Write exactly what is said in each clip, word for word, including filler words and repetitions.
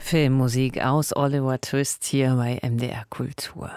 Filmmusik aus Oliver Twist hier bei M D R Kultur.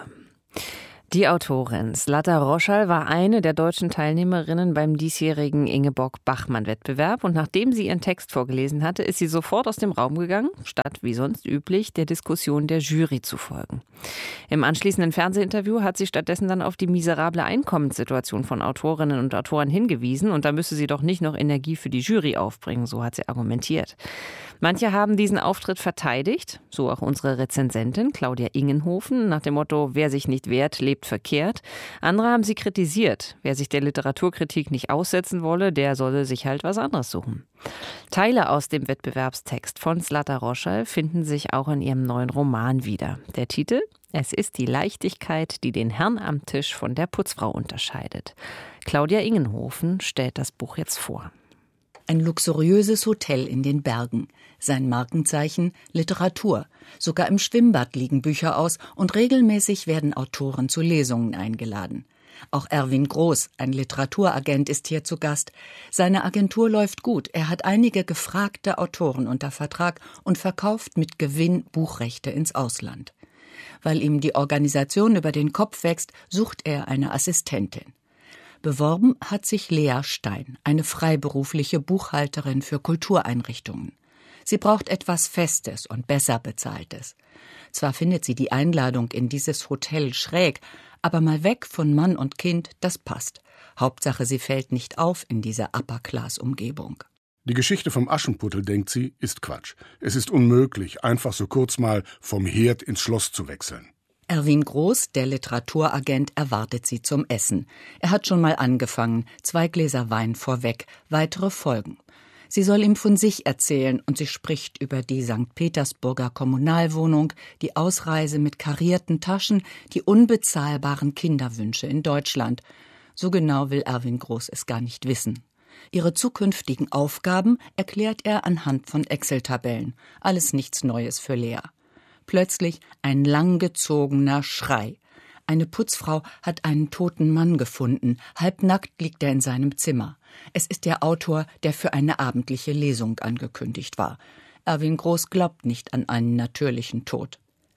Die Autorin Zlata Roschal war eine der deutschen Teilnehmerinnen beim diesjährigen Ingeborg-Bachmann-Wettbewerb und nachdem sie ihren Text vorgelesen hatte, ist sie sofort aus dem Raum gegangen, statt wie sonst üblich der Diskussion der Jury zu folgen. Im anschließenden Fernsehinterview hat sie stattdessen dann auf die miserable Einkommenssituation von Autorinnen und Autoren hingewiesen und da müsse sie doch nicht noch Energie für die Jury aufbringen, so hat sie argumentiert. Manche haben diesen Auftritt verteidigt, so auch unsere Rezensentin Claudia Ingenhofen, nach dem Motto, wer sich nicht wehrt, lebt verkehrt. Andere haben sie kritisiert. Wer sich der Literaturkritik nicht aussetzen wolle, der solle sich halt was anderes suchen. Teile aus dem Wettbewerbstext von Zlata Roschal finden sich auch in ihrem neuen Roman wieder. Der Titel? Es ist die Leichtigkeit, die den Herrn am Tisch von der Putzfrau unterscheidet. Claudia Ingenhofen stellt das Buch jetzt vor. Ein luxuriöses Hotel in den Bergen. Sein Markenzeichen Literatur. Sogar im Schwimmbad liegen Bücher aus und regelmäßig werden Autoren zu Lesungen eingeladen. Auch Erwin Groß, ein Literaturagent, ist hier zu Gast. Seine Agentur läuft gut. Er hat einige gefragte Autoren unter Vertrag und verkauft mit Gewinn Buchrechte ins Ausland. Weil ihm die Organisation über den Kopf wächst, sucht er eine Assistentin. Beworben hat sich Lea Stein, eine freiberufliche Buchhalterin für Kultureinrichtungen. Sie braucht etwas Festes und besser Bezahltes. Zwar findet sie die Einladung in dieses Hotel schräg, aber mal weg von Mann und Kind, das passt. Hauptsache, sie fällt nicht auf in dieser Upper-Class-Umgebung. Die Geschichte vom Aschenputtel, denkt sie, ist Quatsch. Es ist unmöglich, einfach so kurz mal vom Herd ins Schloss zu wechseln. Erwin Groß, der Literaturagent, erwartet sie zum Essen. Er hat schon mal angefangen, zwei Gläser Wein vorweg, weitere folgen. Sie soll ihm von sich erzählen und sie spricht über die Sankt Petersburger Kommunalwohnung, die Ausreise mit karierten Taschen, die unbezahlbaren Kinderwünsche in Deutschland. So genau will Erwin Groß es gar nicht wissen. Ihre zukünftigen Aufgaben erklärt er anhand von Excel-Tabellen. Alles nichts Neues für Lea. Plötzlich ein langgezogener Schrei. Eine Putzfrau hat einen toten Mann gefunden. Halbnackt liegt er in seinem Zimmer. Es ist der Autor, der für eine abendliche Lesung angekündigt war. Erwin Groß glaubt nicht an einen natürlichen Tod.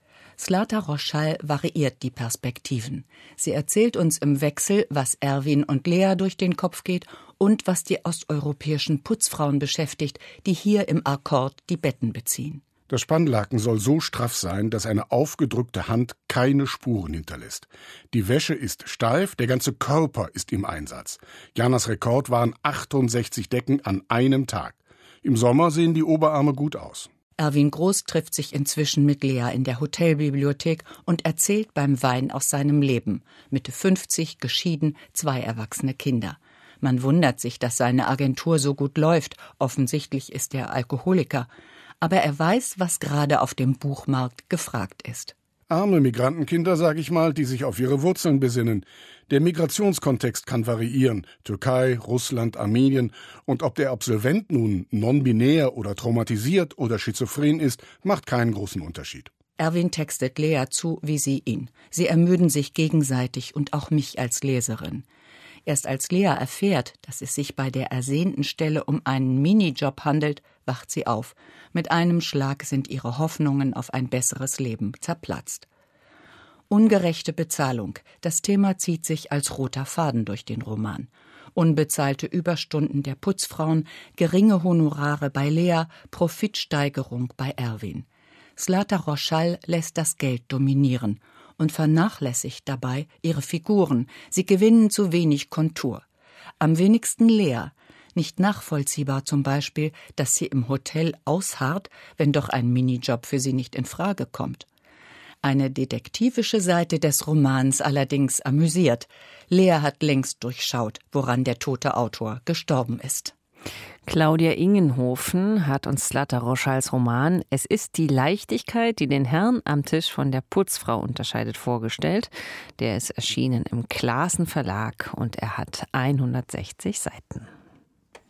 Zlata Roschal variiert die Perspektiven. Sie erzählt uns im Wechsel, was Erwin und Lea durch den Kopf geht und was die osteuropäischen Putzfrauen beschäftigt, die hier im Akkord die Betten beziehen. Das Spannlaken soll so straff sein, dass eine aufgedrückte Hand keine Spuren hinterlässt. Die Wäsche ist steif, der ganze Körper ist im Einsatz. Janas Rekord waren achtundsechzig Decken an einem Tag. Im Sommer sehen die Oberarme gut aus. Erwin Groß trifft sich inzwischen mit Lea in der Hotelbibliothek und erzählt beim Wein aus seinem Leben. Mitte fünfzig, geschieden, zwei erwachsene Kinder. Man wundert sich, dass seine Agentur so gut läuft. Offensichtlich ist er Alkoholiker. Aber er weiß, was gerade auf dem Buchmarkt gefragt ist. Arme Migrantenkinder, sag ich mal, die sich auf ihre Wurzeln besinnen. Der Migrationskontext kann variieren. Türkei, Russland, Armenien. Und ob der Absolvent nun non-binär oder traumatisiert oder schizophren ist, macht keinen großen Unterschied. Erwin textet Lea zu, wie sie ihn. Sie ermüden sich gegenseitig und auch mich als Leserin. Erst als Lea erfährt, dass es sich bei der ersehnten Stelle um einen Minijob handelt, wacht sie auf. Mit einem Schlag sind ihre Hoffnungen auf ein besseres Leben zerplatzt. Ungerechte Bezahlung. Das Thema zieht sich als roter Faden durch den Roman. Unbezahlte Überstunden der Putzfrauen, geringe Honorare bei Lea, Profitsteigerung bei Erwin. Zlata Roschal lässt das Geld dominieren und vernachlässigt dabei ihre Figuren. Sie gewinnen zu wenig Kontur. Am wenigsten Lea. Nicht nachvollziehbar zum Beispiel, dass sie im Hotel ausharrt, wenn doch ein Minijob für sie nicht in Frage kommt. Eine detektivische Seite des Romans allerdings amüsiert. Lea hat längst durchschaut, woran der tote Autor gestorben ist. Claudia Ingenhofen hat uns Zlata Roschals Roman »Es ist die Leichtigkeit, die den Herrn am Tisch von der Putzfrau unterscheidet« vorgestellt. Der ist erschienen im Clasen Verlag und er hat hundertsechzig Seiten.